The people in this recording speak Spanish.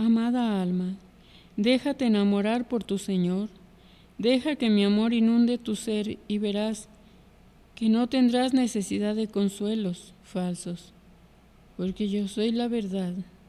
Amada alma, déjate enamorar por tu Señor. Deja que mi amor inunde tu ser y verás que no tendrás necesidad de consuelos falsos, porque yo soy la verdad.